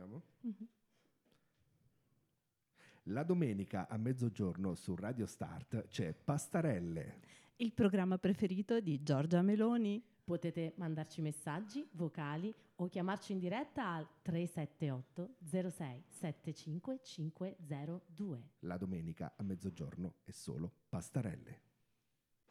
Iniziamo? La domenica a mezzogiorno su Radio Start c'è Pastarelle, il programma preferito di Giorgia Meloni. Potete mandarci messaggi, vocali o chiamarci in diretta al 378 06 75 502. La domenica a mezzogiorno è solo Pastarelle.